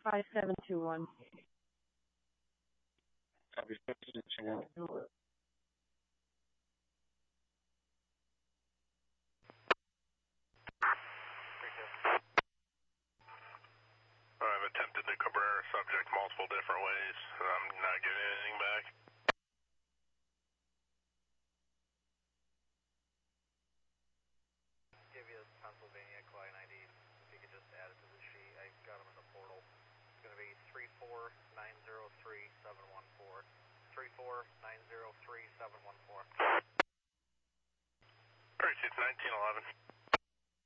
5721. Copy 5721. I've attempted to Cabrera subject multiple different ways. I'm not getting anything back. Give you Pennsylvania Clay 90. If you could just add it to the sheet, I got them in the portal. It's going to be 34903-714. 34903-714. Alright, it's 1911.